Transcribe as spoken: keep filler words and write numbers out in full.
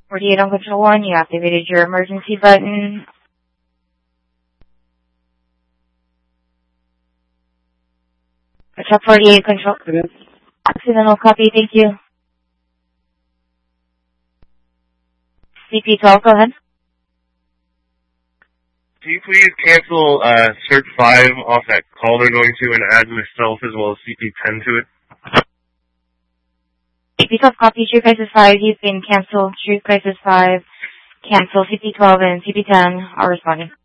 forty-eight on control one, you activated your emergency button. Check forty-eight control. Accidental copy, thank you. C P twelve, go ahead. Can you please cancel uh, Cert five off that call they're going to and add myself as well as C P ten to it? C P twelve copy, Street Crisis five, you've been canceled. Street Crisis five, cancel. C P twelve and C P ten are responding.